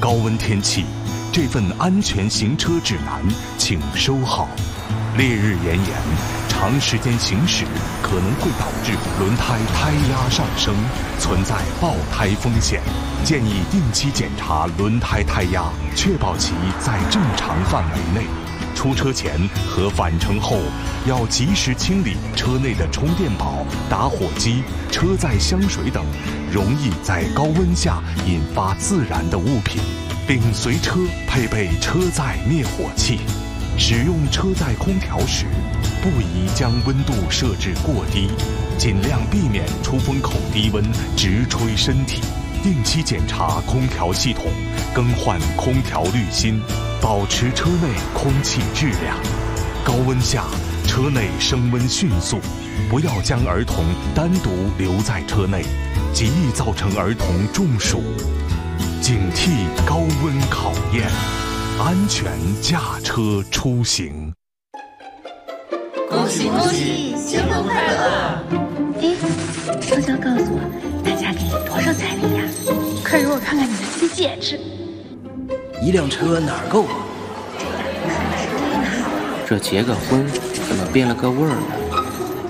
高温天气，这份安全行车指南请收好。烈日炎炎，长时间行驶可能会导致轮胎胎压上升，存在爆胎风险。建议定期检查轮胎胎压，确保其在正常范围内。出车前和返程后要及时清理车内的充电宝、打火机、车载香水等容易在高温下引发自燃的物品，并随车配备车载灭火器。使用车载空调时，不宜将温度设置过低，尽量避免出风口低温直吹身体。定期检查空调系统，更换空调滤芯，保持车内空气质量。高温下，车内升温迅速，不要将儿童单独留在车内，极易造成儿童中暑。警惕高温考验，安全驾车出行。 恭喜恭喜，新婚快乐！ 哎，悄悄告诉我，大家给你多少彩礼呀？快给我看看你的新戒指。 一辆车哪儿够啊？ 这结个婚怎么变了个味儿呢？